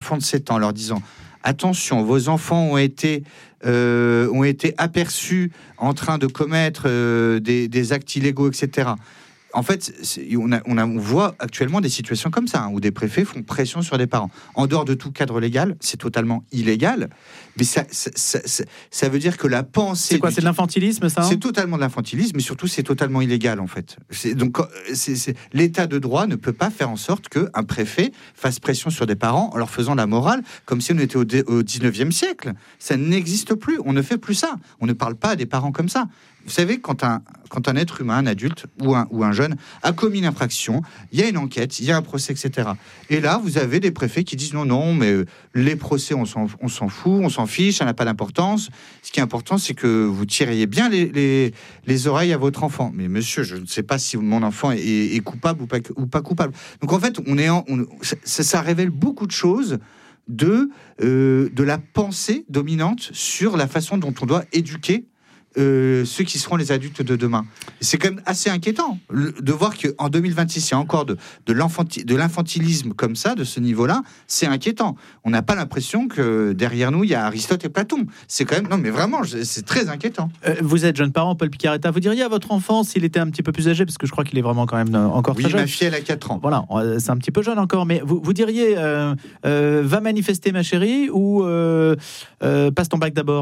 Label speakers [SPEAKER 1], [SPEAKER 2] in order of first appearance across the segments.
[SPEAKER 1] enfants de 7 ans en leur disant « Attention, vos enfants ont été aperçus en train de commettre des actes illégaux, etc. » En fait, on voit actuellement des situations comme ça, où des préfets font pression sur des parents. En dehors de tout cadre légal, c'est totalement illégal. Mais ça veut dire que la pensée...
[SPEAKER 2] C'est quoi, c'est de l'infantilisme, ça ?
[SPEAKER 1] C'est totalement de l'infantilisme, mais surtout, c'est totalement illégal, en fait. Donc, l'état de droit ne peut pas faire en sorte qu'un préfet fasse pression sur des parents en leur faisant la morale, comme si on était au 19e siècle. Ça n'existe plus. On ne fait plus ça. On ne parle pas à des parents comme ça. Vous savez, quand un être humain, un adulte ou un jeune a commis une infraction, il y a une enquête, il y a un procès, etc. Et là, vous avez des préfets qui disent non, mais les procès, on s'en fout, on s'en fiche, ça n'a pas d'importance. Ce qui est important, c'est que vous tiriez bien les oreilles à votre enfant. Mais monsieur, je ne sais pas si mon enfant est coupable ou pas coupable. Donc en fait, ça révèle beaucoup de choses de la pensée dominante sur la façon dont on doit éduquer ceux qui seront les adultes de demain. C'est quand même assez inquiétant de voir qu'en 2026, il y a encore de l'infantilisme comme ça, de ce niveau-là. C'est inquiétant. On n'a pas l'impression que derrière nous, il y a Aristote et Platon. C'est quand même... Non, mais vraiment, c'est très inquiétant.
[SPEAKER 2] Vous êtes jeune parent, Paul Picaretta. Vous diriez à votre enfant, s'il était un petit peu plus âgé, parce que je crois qu'il est vraiment quand même encore très jeune.
[SPEAKER 1] Oui, ma fille, elle a 4 ans.
[SPEAKER 2] Voilà, c'est un petit peu jeune encore, mais vous diriez, va manifester, ma chérie, ou passe ton bac d'abord ?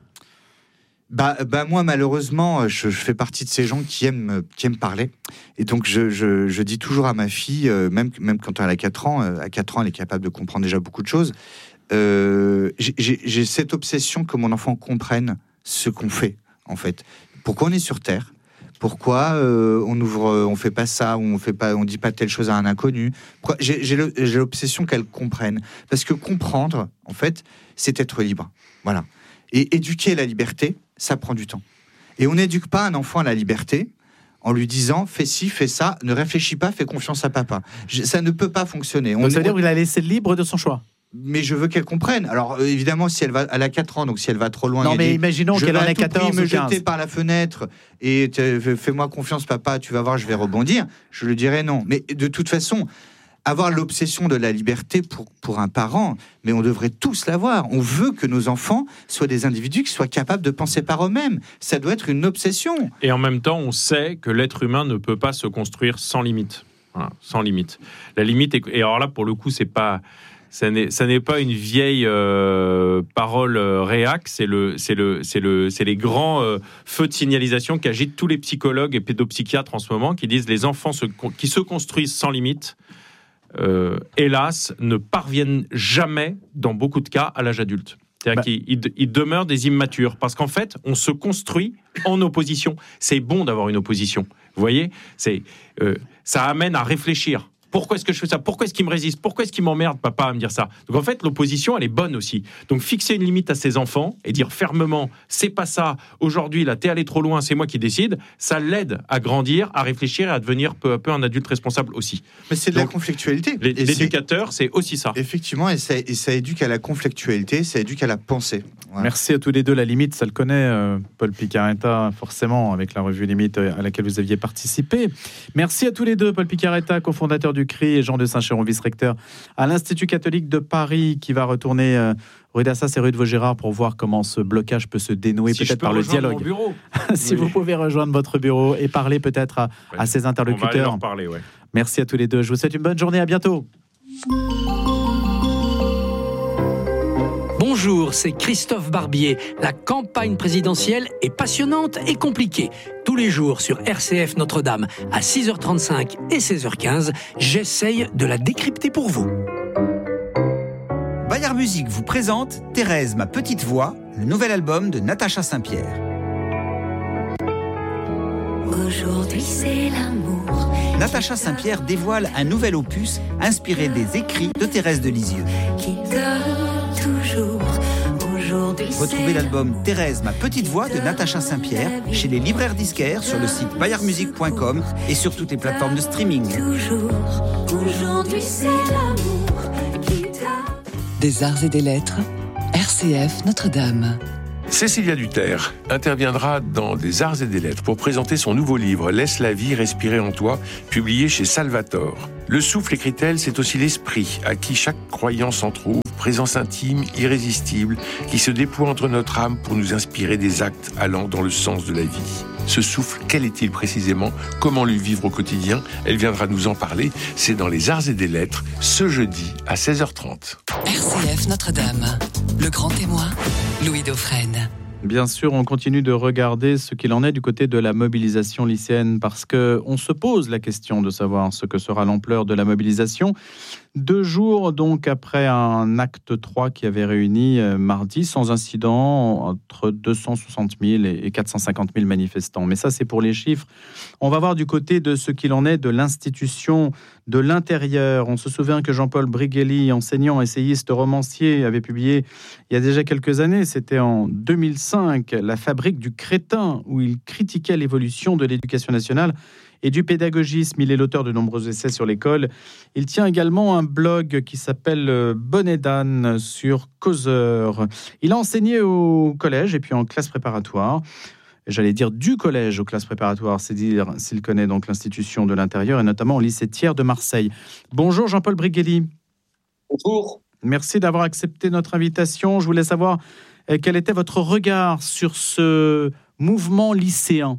[SPEAKER 1] Moi, malheureusement, je fais partie de ces gens qui aiment parler. Et donc, je dis toujours à ma fille, même quand elle a 4 ans, à 4 ans, elle est capable de comprendre déjà beaucoup de choses. J'ai cette obsession que mon enfant comprenne ce qu'on fait, en fait. Pourquoi on est sur Terre ? Pourquoi on fait pas ça, ou on dit pas telle chose à un inconnu ? J'ai l'obsession qu'elle comprenne. Parce que comprendre, en fait, c'est être libre. Voilà. Et éduquer la liberté, ça prend du temps. Et on n'éduque pas un enfant à la liberté en lui disant « fais ci, fais ça, ne réfléchis pas, fais confiance à papa ». Ça ne peut pas fonctionner.
[SPEAKER 2] Donc ça veut dire qu'il a laissé libre de son chois.
[SPEAKER 1] Mais je veux qu'elle comprenne. Alors évidemment, si elle a 4 ans, donc si elle va trop loin...
[SPEAKER 2] Non, mais imaginons qu'elle en ait 14 ou 15.
[SPEAKER 1] Je vais me jeter par la fenêtre et fais-moi confiance papa, tu vas voir, je vais rebondir. Je lui dirais non. Mais de toute façon... Avoir l'obsession de la liberté pour un parent, mais on devrait tous l'avoir. On veut que nos enfants soient des individus qui soient capables de penser par eux-mêmes. Ça doit être une obsession.
[SPEAKER 3] Et en même temps, on sait que l'être humain ne peut pas se construire sans limite. Voilà, sans limite. La limite et alors là, pour le coup, ça n'est pas une vieille parole réac, c'est les grands feux de signalisation qu'agitent tous les psychologues et pédopsychiatres en ce moment, qui disent les enfants qui se construisent sans limite, hélas, ne parviennent jamais, dans beaucoup de cas, à l'âge adulte. C'est-à-dire qu'ils demeurent des immatures. Parce qu'en fait, on se construit en opposition. C'est bon d'avoir une opposition. Vous voyez ? Ça amène à réfléchir. Pourquoi est-ce que je fais ça ? Pourquoi est-ce qu'il me résiste ? Pourquoi est-ce qu'il m'emmerde, papa, à me dire ça ? Donc en fait, l'opposition, elle est bonne aussi. Donc fixer une limite à ses enfants et dire fermement, c'est pas ça, aujourd'hui, là, t'es allé trop loin, c'est moi qui décide, ça l'aide à grandir, à réfléchir et à devenir peu à peu un adulte responsable aussi.
[SPEAKER 1] Mais c'est de la conflictualité.
[SPEAKER 3] L'éducateur, c'est aussi ça.
[SPEAKER 1] Effectivement, et ça éduque à la conflictualité, ça éduque à la pensée.
[SPEAKER 2] Voilà. Merci à tous les deux. La limite, ça le connaît, Paul Picaretta, forcément, avec la revue Limite à laquelle vous aviez participé. Merci à tous les deux, Paul Picaretta, cofondateur du CRI, et Jean de Saint-Chéron, vice-recteur à l'Institut catholique de Paris, qui va retourner rue d'Assas et rue de Vaugirard pour voir comment ce blocage peut se dénouer, peut-être par le dialogue. Si vous pouvez rejoindre votre bureau et parler peut-être à ses interlocuteurs.
[SPEAKER 3] On va aller leur parler, ouais.
[SPEAKER 2] Merci à tous les deux. Je vous souhaite une bonne journée. À bientôt.
[SPEAKER 4] Bonjour, c'est Christophe Barbier. La campagne présidentielle est passionnante et compliquée. Tous les jours sur RCF Notre-Dame à 6h35 et 16h15, j'essaye de la décrypter pour vous.
[SPEAKER 5] Bayard Musique vous présente Thérèse, ma petite voix, le nouvel album de Natacha Saint-Pierre.
[SPEAKER 6] Aujourd'hui c'est l'amour.
[SPEAKER 5] Natacha Saint-Pierre dévoile un nouvel opus inspiré des écrits de Thérèse de Lisieux.
[SPEAKER 6] Qui donne toujours. Aujourd'hui
[SPEAKER 5] retrouvez l'album Thérèse, ma petite voix de Natacha Saint-Pierre chez les libraires disquaires, sur le site bayardmusique.com et sur toutes les plateformes de streaming.
[SPEAKER 6] Toujours. Aujourd'hui c'est l'amour qui donne.
[SPEAKER 7] Des arts et des lettres, RCF Notre-Dame.
[SPEAKER 8] Cécilia Duterre interviendra dans Des arts et des lettres pour présenter son nouveau livre « Laisse la vie respirer en toi », publié chez Salvator. Le souffle, écrit-elle, c'est aussi l'esprit à qui chaque croyant s'en trouve présence intime, irrésistible, qui se déploie entre notre âme pour nous inspirer des actes allant dans le sens de la vie. Ce souffle, quel est-il précisément? Comment le vivre au quotidien? Elle viendra nous en parler. C'est dans les Arts et des Lettres, ce jeudi à 16h30.
[SPEAKER 7] RCF Notre-Dame, le grand témoin, Louis Dauphren.
[SPEAKER 2] Bien sûr, on continue de regarder ce qu'il en est du côté de la mobilisation lycéenne parce qu'on se pose la question de savoir ce que sera l'ampleur de la mobilisation. 2 jours donc après un acte 3 qui avait réuni mardi sans incident entre 260 000 et 450 000 manifestants. Mais ça, c'est pour les chiffres. On va voir du côté de ce qu'il en est de l'institution de l'intérieur. On se souvient que Jean-Paul Brigelli, enseignant, essayiste, romancier, avait publié il y a déjà quelques années, c'était en 2005, La fabrique du crétin, où il critiquait l'évolution de l'éducation nationale et du pédagogisme. Il est l'auteur de nombreux essais sur l'école. Il tient également un blog qui s'appelle Bonnet d'âne sur Causeur. Il a enseigné au collège et puis en classe préparatoire. J'allais dire du collège aux classes préparatoires, c'est dire s'il connaît donc l'institution de l'intérieur et notamment au lycée Thiers de Marseille. Bonjour Jean-Paul Brigelli.
[SPEAKER 9] Bonjour.
[SPEAKER 2] Merci d'avoir accepté notre invitation. Je voulais savoir quel était votre regard sur ce mouvement lycéen.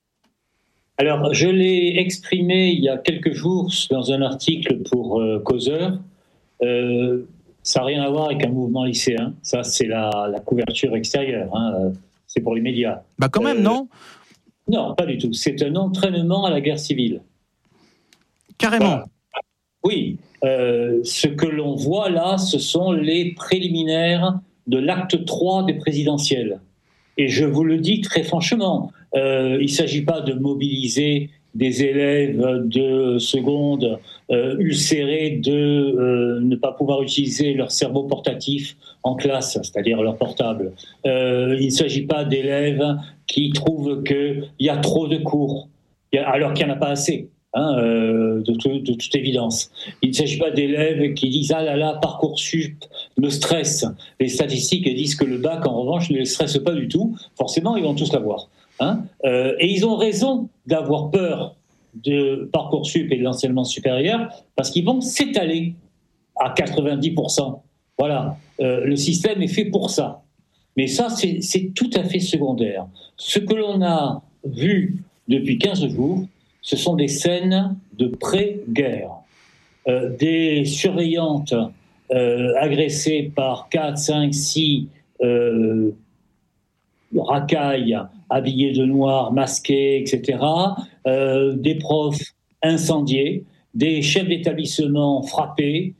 [SPEAKER 9] Alors, je l'ai exprimé il y a quelques jours dans un article pour Causeur. Ça n'a rien à voir avec un mouvement lycéen. Ça, c'est la couverture extérieure. C'est pour les médias.
[SPEAKER 2] Bah quand même, non ?
[SPEAKER 9] Non, pas du tout. C'est un entraînement à la guerre civile.
[SPEAKER 2] Carrément.
[SPEAKER 9] Voilà. Oui. Ce que l'on voit là, ce sont les préliminaires de l'acte 3 des présidentielles. Et je vous le dis très franchement, il ne s'agit pas de mobiliser des élèves de seconde ulcérés de ne pas pouvoir utiliser leur cerveau portatif en classe, c'est-à-dire leur portable. Il ne s'agit pas d'élèves qui trouvent qu'il y a trop de cours, alors qu'il n'y en a pas assez. De toute évidence. Il ne s'agit pas d'élèves qui disent « Ah là là, Parcoursup me stresse ». Les statistiques disent que le bac, en revanche, ne les stresse pas du tout. Forcément, ils vont tous l'avoir. Et ils ont raison d'avoir peur de Parcoursup et de l'enseignement supérieur parce qu'ils vont s'étaler à 90%. Voilà. Le système est fait pour ça. Mais ça, c'est tout à fait secondaire. Ce que l'on a vu depuis 15 jours, ce sont des scènes de pré-guerre. Des surveillantes agressées par 4, 5, 6 racailles habillées de noir, masquées, etc. Des profs incendiés, des chefs d'établissement frappés.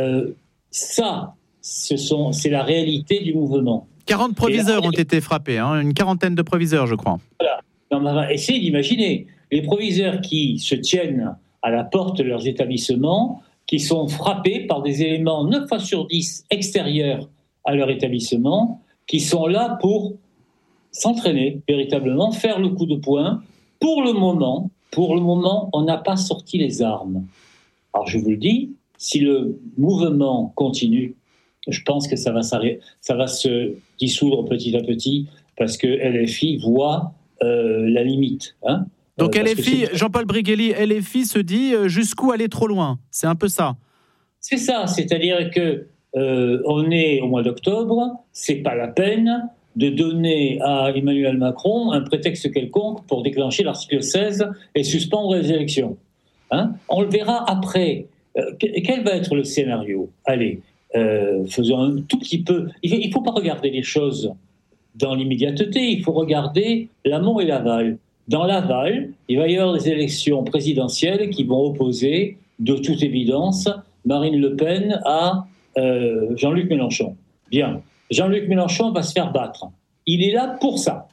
[SPEAKER 9] Ça, c'est la réalité du mouvement.
[SPEAKER 2] 40 proviseurs ont été frappés, une quarantaine de proviseurs, je crois.
[SPEAKER 9] Voilà. On va essayer d'imaginer les proviseurs qui se tiennent à la porte de leurs établissements, qui sont frappés par des éléments 9 fois sur 10 extérieurs à leur établissement, qui sont là pour s'entraîner véritablement, faire le coup de poing. Pour le moment, on n'a pas sorti les armes. Alors je vous le dis, si le mouvement continue, je pense que ça va se dissoudre petit à petit, parce que LFI voit la limite.
[SPEAKER 2] Donc LFI, Jean-Paul Brigelli, LFI se dit jusqu'où aller trop loin. C'est un peu ça.
[SPEAKER 9] C'est ça, c'est-à-dire que on est au mois d'octobre, c'est pas la peine de donner à Emmanuel Macron un prétexte quelconque pour déclencher l'article 16 et suspendre les élections. On le verra après. Quel va être le scénario ? Allez, faisons un tout petit peu. Il ne faut pas regarder les choses dans l'immédiateté, il faut regarder l'amont et l'aval. Dans l'aval, il va y avoir des élections présidentielles qui vont opposer, de toute évidence, Marine Le Pen à Jean-Luc Mélenchon. Bien, Jean-Luc Mélenchon va se faire battre. Il est là pour ça.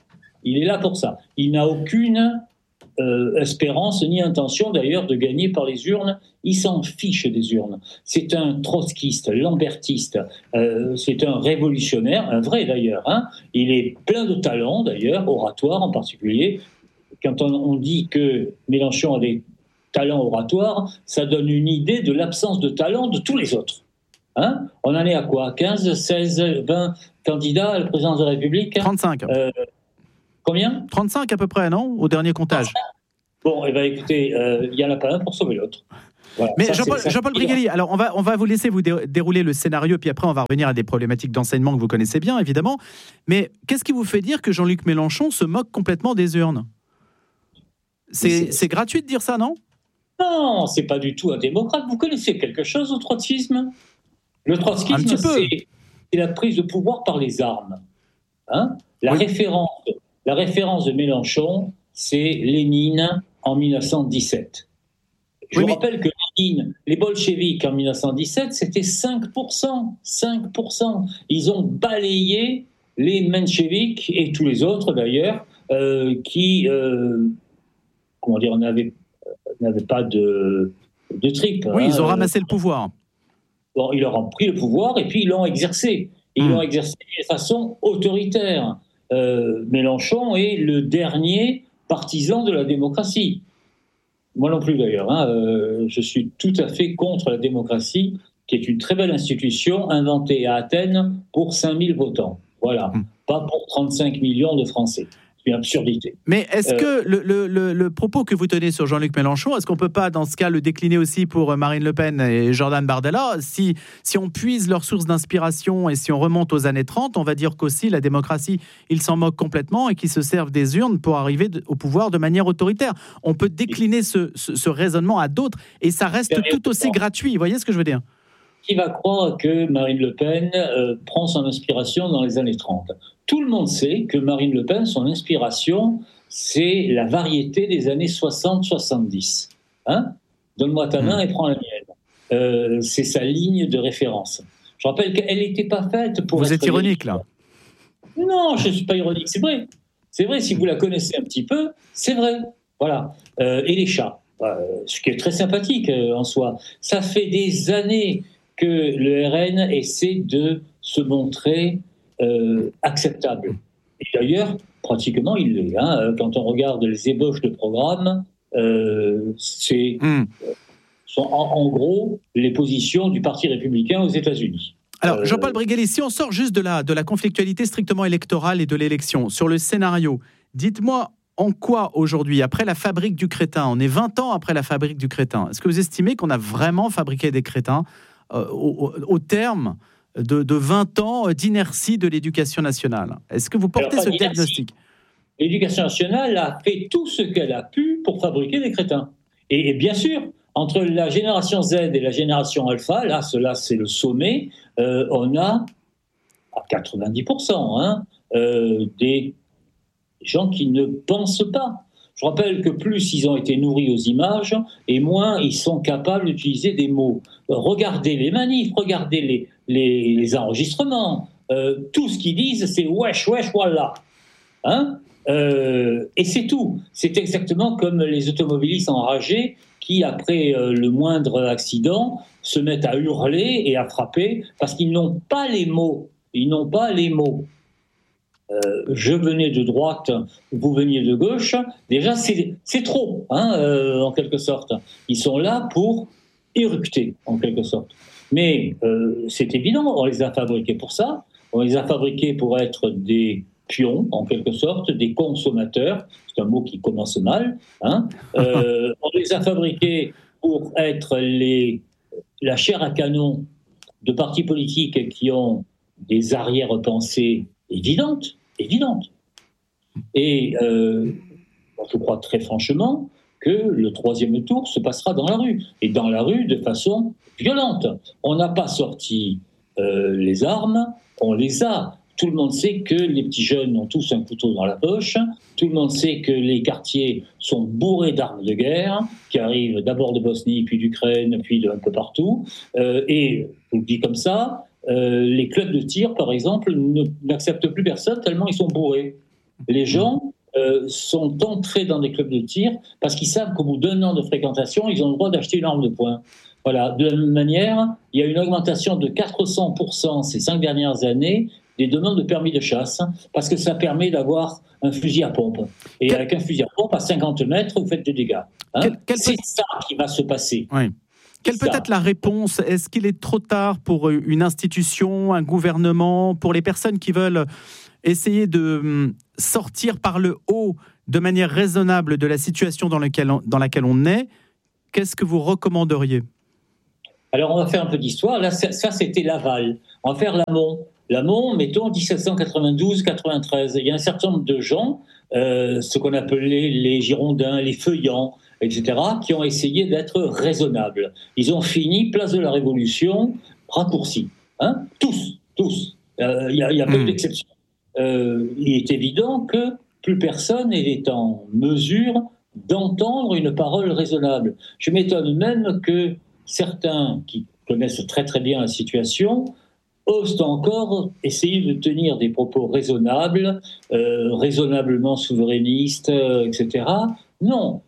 [SPEAKER 9] Il n'a aucune espérance ni intention d'ailleurs de gagner par les urnes. Il s'en fiche des urnes. C'est un trotskiste, lambertiste, c'est un révolutionnaire, un vrai d'ailleurs. Il est plein de talent d'ailleurs, oratoire en particulier. Quand on dit que Mélenchon a des talents oratoires, ça donne une idée de l'absence de talent de tous les autres. On en est à quoi ? 15, 16, 20 candidats à la présidence de la République ?
[SPEAKER 2] 35.
[SPEAKER 9] Combien ?
[SPEAKER 2] 35 à peu près, non ? Au dernier comptage.
[SPEAKER 9] Bon, écoutez, il n'y en a pas un pour sauver l'autre. Voilà,
[SPEAKER 2] Mais
[SPEAKER 9] ça,
[SPEAKER 2] Jean-Paul
[SPEAKER 9] c'est-
[SPEAKER 2] Brigelli, alors on va vous laisser vous dérouler le scénario, puis après on va revenir à des problématiques d'enseignement que vous connaissez bien, évidemment. Mais qu'est-ce qui vous fait dire que Jean-Luc Mélenchon se moque complètement des urnes ? C'est gratuit de dire ça, non ?
[SPEAKER 9] Non, c'est pas du tout un démocrate. Vous connaissez quelque chose au trotskisme ? Le
[SPEAKER 2] Un
[SPEAKER 9] trotskisme,
[SPEAKER 2] petit peu.
[SPEAKER 9] c'est la prise de pouvoir par les armes. Hein ? La
[SPEAKER 2] Oui.
[SPEAKER 9] référence de Mélenchon, c'est Lénine en 1917. Je
[SPEAKER 2] Oui,
[SPEAKER 9] vous
[SPEAKER 2] mais-
[SPEAKER 9] rappelle que Lénine, les bolcheviks en 1917, c'était 5%. 5%. Ils ont balayé les mencheviks et tous les autres d'ailleurs qui, comment dire, n'avaient pas de tripes.
[SPEAKER 2] Oui, ils ont
[SPEAKER 9] hein.
[SPEAKER 2] ramassé le pouvoir.
[SPEAKER 9] Bon, ils leur ont pris le pouvoir et puis ils l'ont exercé. Ils l'ont exercé de façon autoritaire. Mélenchon est le dernier partisan de la démocratie. Moi non plus d'ailleurs. Je suis tout à fait contre la démocratie, qui est une très belle institution inventée à Athènes pour 5000 votants. Voilà, pas pour 35 millions de Français. C'est une absurdité.
[SPEAKER 2] Mais est-ce que le propos que vous tenez sur Jean-Luc Mélenchon, est-ce qu'on ne peut pas, dans ce cas, le décliner aussi pour Marine Le Pen et Jordan Bardella ? Si on puise leur source d'inspiration et si on remonte aux années 30, on va dire qu'aussi la démocratie, ils s'en moquent complètement et qu'ils se servent des urnes pour arriver au pouvoir de manière autoritaire. On peut décliner ce raisonnement à d'autres et ça reste tout aussi gratuit. Vous voyez ce que je veux dire ?
[SPEAKER 9] Qui va croire que Marine Le Pen prend son inspiration dans les années 30 ? Tout le monde sait que Marine Le Pen, son inspiration, c'est la variété des années 60-70. Hein ? Donne-moi ta main et prends la mienne. C'est sa ligne de référence. Je rappelle qu'elle n'était pas faite pour...
[SPEAKER 2] Vous êtes ironique, là.
[SPEAKER 9] Non, je ne suis pas ironique, c'est vrai. C'est vrai, si vous la connaissez un petit peu, c'est vrai. Voilà. Et les chats, ce qui est très sympathique en soi. Ça fait des années que le RN essaie de se montrer acceptable. Et d'ailleurs, pratiquement, il l'est. Hein. Quand on regarde les ébauches de programmes, sont en gros les positions du Parti républicain aux États-Unis.
[SPEAKER 2] Alors, Jean-Paul Brigelli, si on sort juste de la conflictualité strictement électorale et de l'élection, sur le scénario, dites-moi en quoi aujourd'hui, après la fabrique du crétin, on est 20 ans après la fabrique du crétin, est-ce que vous estimez qu'on a vraiment fabriqué des crétins au terme de 20 ans d'inertie de l'éducation nationale ? Est-ce que vous portez ce diagnostic ?
[SPEAKER 9] L'éducation nationale a fait tout ce qu'elle a pu pour fabriquer des crétins. Et bien sûr, entre la génération Z et la génération Alpha, là, c'est le sommet, on a à 90% des gens qui ne pensent pas. Je rappelle que plus ils ont été nourris aux images, et moins ils sont capables d'utiliser des mots. Regardez les manifs, regardez les enregistrements. Tout ce qu'ils disent, c'est « wesh, wesh, voilà ». Et c'est tout. C'est exactement comme les automobilistes enragés qui, après le moindre accident, se mettent à hurler et à frapper parce qu'ils n'ont pas les mots. Ils n'ont pas les mots. Je venais de droite, vous veniez de gauche. Déjà, c'est trop, en quelque sorte. Ils sont là pour éructer, en quelque sorte. Mais c'est évident, on les a fabriqués pour ça. On les a fabriqués pour être des pions, en quelque sorte, des consommateurs. C'est un mot qui commence mal. On les a fabriqués pour être la chair à canon de partis politiques qui ont des arrière-pensées évidentes. Et je crois très franchement que le troisième tour se passera dans la rue. Et dans la rue de façon violente. On n'a pas sorti les armes, on les a. Tout le monde sait que les petits jeunes ont tous un couteau dans la poche. Tout le monde sait que les quartiers sont bourrés d'armes de guerre, qui arrivent d'abord de Bosnie, puis d'Ukraine, puis d'un peu partout. Et, je vous le dis comme ça, les clubs de tir, par exemple, n'acceptent plus personne tellement ils sont bourrés. Les gens sont entrés dans des clubs de tir parce qu'ils savent qu'au bout d'un an de fréquentation, ils ont le droit d'acheter une arme de poing. Voilà. De la même manière, il y a une augmentation de 400% ces 5 dernières années des demandes de permis de chasse, parce que ça permet d'avoir un fusil à pompe. Et avec un fusil à pompe, à 50 mètres, vous faites des dégâts. C'est ça qui va se passer.
[SPEAKER 2] Oui. Quelle peut être la réponse ? Est-ce qu'il est trop tard pour une institution, un gouvernement, pour les personnes qui veulent essayer de sortir par le haut de manière raisonnable de la situation dans laquelle on est ? qu'est-ce que vous recommanderiez ?
[SPEAKER 9] Alors, on va faire un peu d'histoire. Là, ça c'était l'aval. On va faire l'amont. L'amont, mettons, 1792-93. Il y a un certain nombre de gens, ce qu'on appelait les Girondins, les Feuillants, etc., qui ont essayé d'être raisonnables. Ils ont fini, place de la Révolution, raccourci. Hein, tous. Il y a peu d'exceptions. Il est évident que plus personne n'est en mesure d'entendre une parole raisonnable. Je m'étonne même que certains qui connaissent très très bien la situation osent encore essayer de tenir des propos raisonnables, raisonnablement souverainistes, etc. Non,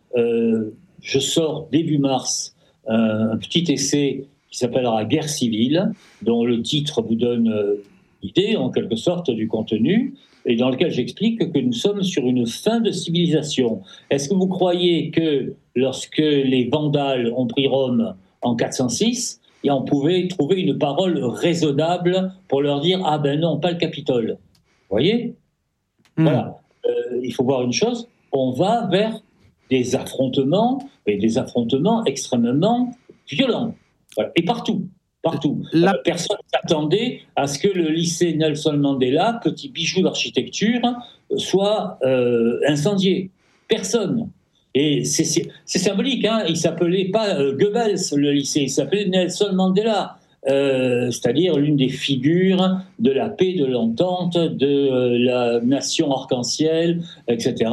[SPEAKER 9] je sors début mars un petit essai qui s'appellera « Guerre civile », dont le titre vous donne l'idée, en quelque sorte, du contenu, et dans lequel j'explique que nous sommes sur une fin de civilisation. Est-ce que vous croyez que lorsque les Vandales ont pris Rome en 406, et on pouvait trouver une parole raisonnable pour leur dire « Ah ben non, pas le Capitole ». Vous voyez ? Voilà. Il faut voir une chose, on va vers des affrontements, et des affrontements extrêmement violents. Voilà. Et partout. Personne ne s'attendait à ce que le lycée Nelson Mandela, petit bijou d'architecture, soit incendié. Personne. Et c'est symbolique, hein. Il ne s'appelait pas Goebbels, le lycée, il s'appelait Nelson Mandela, c'est-à-dire l'une des figures de la paix, de l'entente, de la nation arc-en-ciel, etc.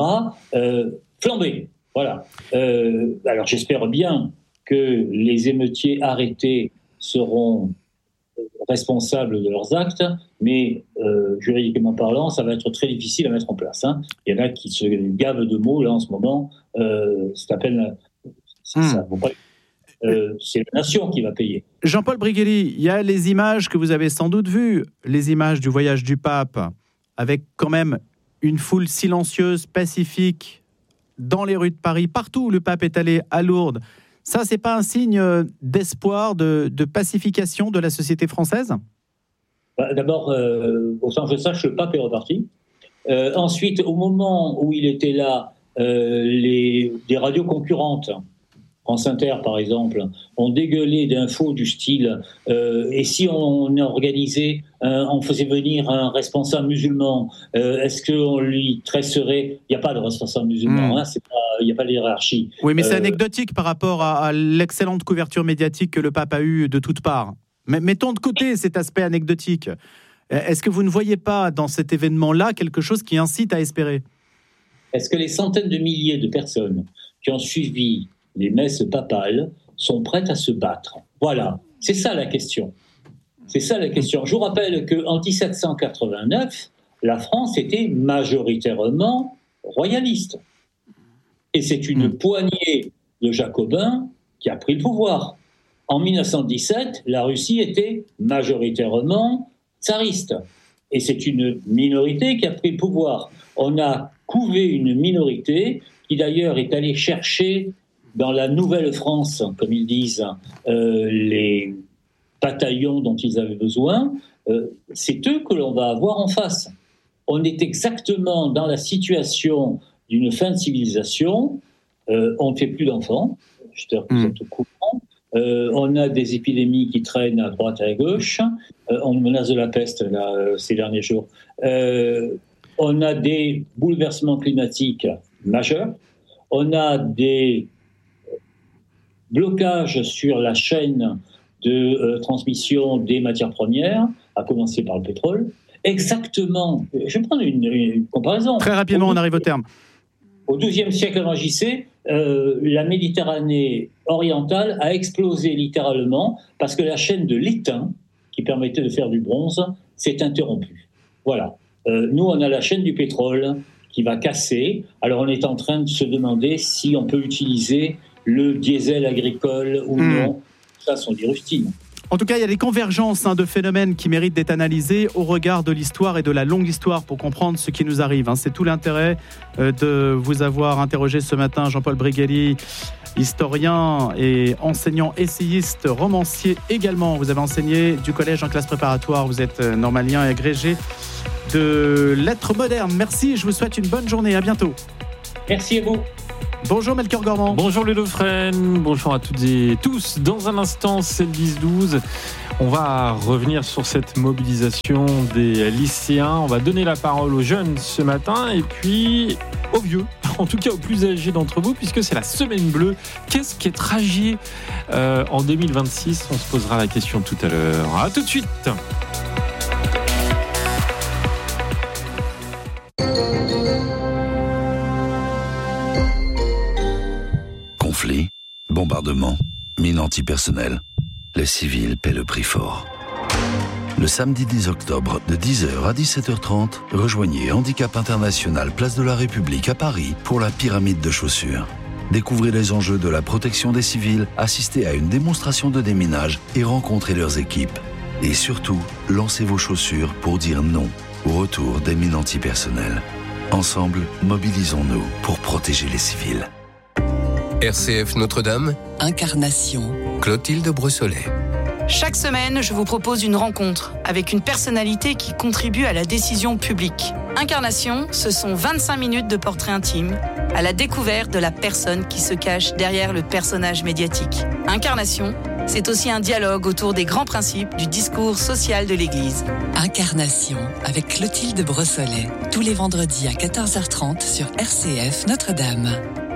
[SPEAKER 9] Flambé, voilà. Alors j'espère bien que les émeutiers arrêtés seront responsables de leurs actes, mais juridiquement parlant, ça va être très difficile à mettre en place. Hein. Il y en a qui se gavent de mots là en ce moment. C'est à peine. Ça vaut pas. C'est la nation qui va payer.
[SPEAKER 2] Jean-Paul Briguelli, il y a les images que vous avez sans doute vues, les images du voyage du pape, avec quand même une foule silencieuse, pacifique, dans les rues de Paris, partout où le pape est allé, à Lourdes. Ça, c'est pas un signe d'espoir, de pacification de la société française ?
[SPEAKER 9] D'abord, au sens que je sache, le pape est reparti. Ensuite, au moment où il était là, des radios concurrentes, France Inter par exemple, ont dégueulé d'infos du style et si on organisait, on faisait venir un responsable musulman, est-ce qu'on lui tresserait ? Il n'y a pas de responsable musulman, hein, il n'y a pas de hiérarchie.
[SPEAKER 2] Oui, mais c'est anecdotique par rapport à l'excellente couverture médiatique que le pape a eue de toutes parts. Mais mettons de côté cet aspect anecdotique. Est-ce que vous ne voyez pas dans cet événement-là quelque chose qui incite à espérer ?
[SPEAKER 9] Est-ce que les centaines de milliers de personnes qui ont suivi les messes papales sont prêtes à se battre ? Voilà, c'est ça la question. Je vous rappelle qu'en 1789, la France était majoritairement royaliste. Et c'est une poignée de jacobins qui a pris le pouvoir. En 1917, la Russie était majoritairement tsariste. Et c'est une minorité qui a pris le pouvoir. On a couvé une minorité qui d'ailleurs est allée chercher dans la Nouvelle-France, comme ils disent, les bataillons dont ils avaient besoin. C'est eux que l'on va avoir en face. On est exactement dans la situation d'une fin de civilisation. On ne fait plus d'enfants. J'espère que vous êtes au courant. On a des épidémies qui traînent à droite et à gauche. On menace de la peste là, ces derniers jours. On a des bouleversements climatiques majeurs. On a des blocages sur la chaîne de transmission des matières premières, à commencer par le pétrole. Exactement. Je vais prendre une comparaison.
[SPEAKER 2] Très rapidement, on arrive au terme.
[SPEAKER 9] Au XIIe siècle avant JC, la Méditerranée orientale a explosé littéralement parce que la chaîne de l'étain, qui permettait de faire du bronze, s'est interrompue. Voilà. Nous, on a la chaîne du pétrole qui va casser. Alors, on est en train de se demander si on peut utiliser le diesel agricole ou non. Ça sont des rustines.
[SPEAKER 2] En tout cas, il y a des convergences de phénomènes qui méritent d'être analysés au regard de l'histoire et de la longue histoire pour comprendre ce qui nous arrive. C'est tout l'intérêt de vous avoir interrogé ce matin, Jean-Paul Briguelli, historien et enseignant essayiste, romancier également. Vous avez enseigné du collège en classe préparatoire, vous êtes normalien et agrégé de lettres modernes. Merci, je vous souhaite une bonne journée, à bientôt.
[SPEAKER 9] Merci à vous.
[SPEAKER 2] Bonjour Melchior Gormand.
[SPEAKER 10] Bonjour Ludo Frêne, bonjour à toutes et tous. Dans un instant, c'est le 10-12. On va revenir sur cette mobilisation des lycéens. On va donner la parole aux jeunes ce matin et puis aux vieux, en tout cas aux plus âgés d'entre vous, puisque c'est la semaine bleue. Qu'est-ce qui est tragique en 2026 ? On se posera la question tout à l'heure. À tout de suite.
[SPEAKER 11] Conflits, bombardements, mines antipersonnelles. Les civils paient le prix fort. Le samedi 10 octobre, de 10h à 17h30, rejoignez Handicap International, place de la République à Paris pour la pyramide de chaussures. Découvrez les enjeux de la protection des civils, assistez à une démonstration de déminage et rencontrez leurs équipes. Et surtout, lancez vos chaussures pour dire non au retour des mines antipersonnelles. Ensemble, mobilisons-nous pour protéger les civils.
[SPEAKER 12] RCF Notre-Dame,
[SPEAKER 7] Incarnation.
[SPEAKER 12] Clotilde Brossolet.
[SPEAKER 13] Chaque semaine, je vous propose une rencontre avec une personnalité qui contribue à la décision publique. Incarnation, ce sont 25 minutes de portrait intime, à la découverte de la personne qui se cache derrière le personnage médiatique. Incarnation, c'est aussi un dialogue autour des grands principes du discours social de l'Église.
[SPEAKER 7] Incarnation, avec Clotilde Brossolet, tous les vendredis à 14h30 sur RCF Notre-Dame.